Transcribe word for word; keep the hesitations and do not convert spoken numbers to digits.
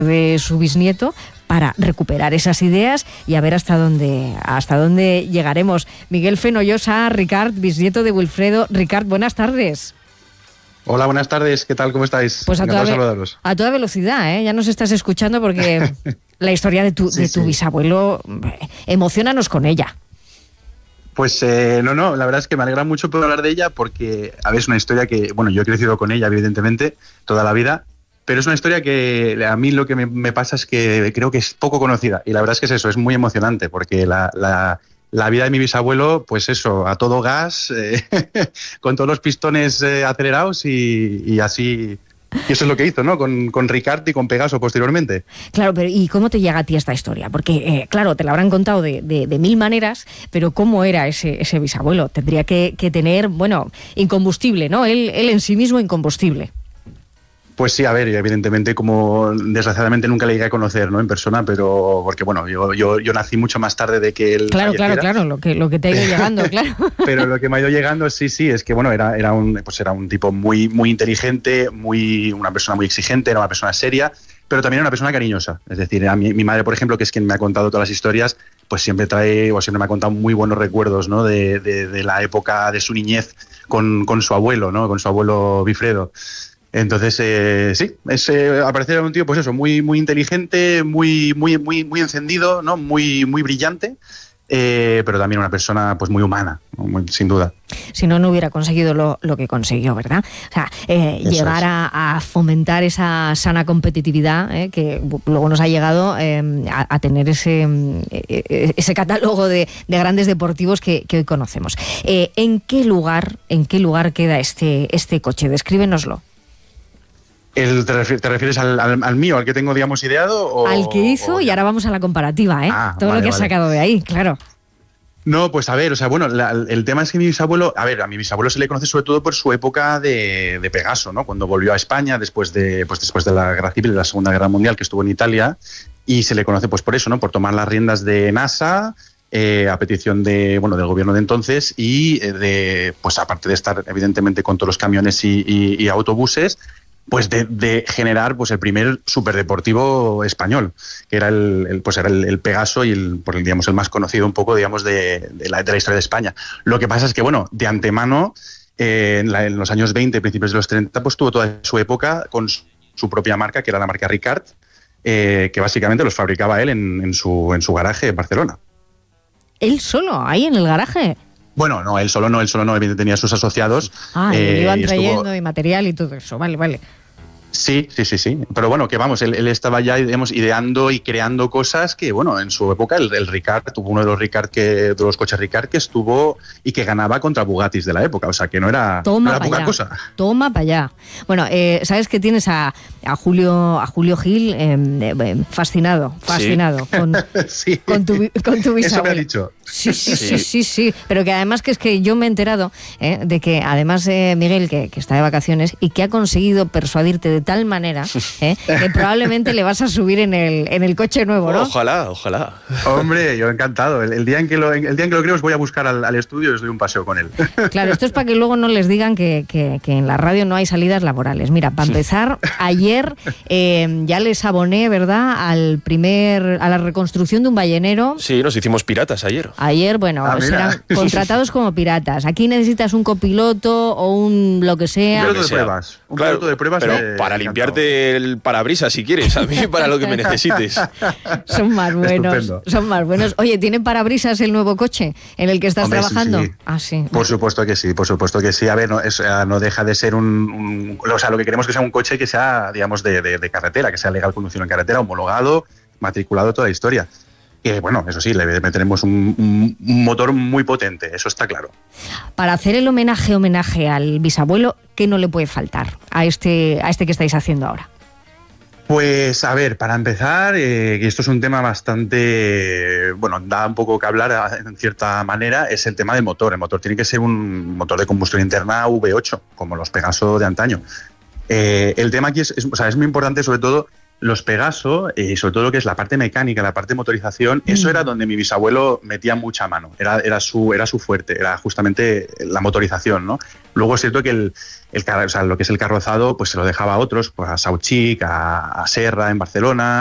de su bisnieto para recuperar esas ideas y a ver hasta dónde hasta dónde llegaremos. Miguel Fenollosa, Ricard, bisnieto de Wilfredo. Ricard, buenas tardes. Hola, buenas tardes. ¿Qué tal? ¿Cómo estáis? Pues a toda, ve- a toda velocidad, ¿eh? Ya nos estás escuchando porque la historia de tu, sí, de tu sí. bisabuelo, emociónanos con ella. Pues eh, no, no, la verdad es que me alegra mucho poder hablar de ella porque, a ver, es una historia que, bueno, yo he crecido con ella, evidentemente, toda la vida, pero es una historia que a mí lo que me, me pasa es que creo que es poco conocida y la verdad es que es eso, es muy emocionante porque la... la La vida de mi bisabuelo, pues eso, a todo gas, eh, con todos los pistones eh, acelerados y, y así. Y eso es lo que hizo, ¿no? Con, con Ricard y con Pegaso posteriormente. Claro, pero ¿y cómo te llega a ti esta historia? Porque, eh, claro, te la habrán contado de, de, de mil maneras, pero ¿cómo era ese, ese bisabuelo? Tendría que, que tener, bueno, incombustible, ¿no? Él, él en sí mismo incombustible. Pues sí, a ver, evidentemente, como desgraciadamente nunca le llegué a conocer, ¿no? En persona, pero porque bueno, yo, yo, yo nací mucho más tarde de que él Claro, falleciera. claro, claro, lo que, lo que te ha ido llegando, claro. Pero lo que me ha ido llegando, sí, sí, es que bueno, era, era un, pues era un tipo muy, muy inteligente, muy, una persona muy exigente, era una persona seria, pero también era una persona cariñosa. Es decir, a mi, mi madre, por ejemplo, que es quien me ha contado todas las historias, pues siempre trae, o siempre me ha contado muy buenos recuerdos, ¿no? De, de, de la época de su niñez con, con su abuelo, ¿no? Con su abuelo Wilfredo. Entonces, eh, sí, es, eh, al parecer era un tío, pues eso, muy, muy inteligente, muy, muy, muy, muy encendido, ¿no? Muy, muy brillante, eh, pero también una persona, pues muy humana, ¿no? Muy, sin duda. Si no, no hubiera conseguido lo, lo que consiguió, ¿verdad? O sea, eh, llegar a, a fomentar esa sana competitividad, eh, que luego nos ha llegado eh, a, a tener ese, eh, ese catálogo de, de grandes deportivos que, que hoy conocemos. Eh, ¿En qué lugar, en qué lugar queda este, este coche? Descríbenoslo. El, ¿Te refieres, te refieres al, al, al mío, al que tengo, digamos, ideado? O, al que hizo o... y ahora vamos a la comparativa, ¿eh? Ah, todo vale, lo que has vale. sacado de ahí, claro. No, pues a ver, o sea, bueno, la, el tema es que mi bisabuelo, a ver, a mi bisabuelo se le conoce sobre todo por su época de, de Pegaso, ¿no? Cuando volvió a España después de, pues después de la Guerra Civil, de la Segunda Guerra Mundial, que estuvo en Italia, y se le conoce pues por eso, ¿no? Por tomar las riendas de NASA, eh, a petición de, bueno, del gobierno de entonces, y eh, de, pues aparte de estar evidentemente con todos los camiones y, y, y autobuses, pues de, de generar pues el primer superdeportivo español, que era el, el pues era el, el Pegaso y el, pues, digamos, el más conocido un poco, digamos, de, de, la, de la historia de España. Lo que pasa es que, bueno, de antemano, eh, en, la, en los años veinte, principios de los treinta, pues tuvo toda su época con su propia marca, que era la marca Ricard, eh, que básicamente los fabricaba él en, en, su, en su garaje en Barcelona. ¿Él solo, ahí en el garaje? Bueno, no, él solo no, él solo no, evidentemente tenía sus asociados. Ah, eh, y iban y trayendo estuvo... y material y todo eso, vale, vale. Sí, sí, sí, sí. Pero bueno, que vamos, él, él estaba ya, digamos, ideando y creando cosas que, bueno, en su época el, el Ricard tuvo uno de los Ricard que, de los coches Ricard que estuvo y que ganaba contra Bugattis de la época, o sea que no era, no era poca allá. cosa. Toma para allá. Bueno, eh, sabes que tienes a, a Julio a Julio Gil eh, eh, fascinado, fascinado sí. con, sí. con tu con tu bisabuelo. Eso me ha dicho. Sí, sí, sí, sí, sí. Pero que además que es que yo me he enterado eh, de que además eh, Miguel, que, que está de vacaciones y que ha conseguido persuadirte de tal manera eh, que probablemente le vas a subir en el, en el coche nuevo, ¿no? Ojalá, ojalá. Hombre, yo encantado. El, el, día en que lo, el día en que lo creo os voy a buscar al, al estudio y os doy un paseo con él. Claro, esto es para que luego no les digan que, que, que en la radio no hay salidas laborales. Mira, para empezar, ayer eh, ya les aboné, ¿verdad?, al primer, a la reconstrucción de un ballenero. Sí, nos hicimos piratas ayer. Ayer, bueno, ah, serán contratados como piratas. Aquí necesitas un copiloto o un lo que sea. Un piloto de pruebas. Un claro, piloto de pruebas. Pero eh, para limpiarte el parabrisas, si quieres, a mí para lo que me necesites. Son más buenos. Estupendo. Son más buenos. Oye, ¿tiene parabrisas el nuevo coche en el que estás Hombre, trabajando? Sí, sí. Ah, sí. Por supuesto que sí, por supuesto que sí. A ver, no, es, no deja de ser un, un... O sea, lo que queremos es que sea un coche que sea, digamos, de, de, de carretera, que sea legal conducción en carretera, homologado, matriculado, toda la historia. Que bueno, eso sí, le tenemos un, un, un motor muy potente, eso está claro. Para hacer el homenaje, homenaje al bisabuelo, ¿qué no le puede faltar a este, a este que estáis haciendo ahora? Pues a ver, para empezar, eh, y esto es un tema bastante, bueno, da un poco que hablar en cierta manera, es el tema del motor. El motor tiene que ser un motor de combustión interna V ocho, como los Pegaso de antaño. Eh, el tema aquí es, es, o sea, es muy importante sobre todo los Pegaso, eh, sobre todo lo que es la parte mecánica, la parte de motorización, mm. eso era donde mi bisabuelo metía mucha mano, era, era, su, era su fuerte, era justamente la motorización, ¿no? Luego es cierto que el, el, o sea, lo que es el carrozado pues se lo dejaba a otros, pues a Sauchic, a, a Serra en Barcelona,